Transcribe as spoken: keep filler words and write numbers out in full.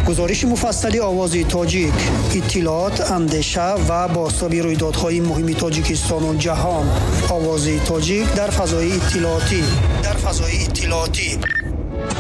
گزارش مفصلی آوازی تاجیک، اطلاعات، اندیشه و بازتابی رویدادهای مهم تاجیکستان و جهان. آوازی تاجیک در فضای اطلاعاتی در فضای اطلاعاتی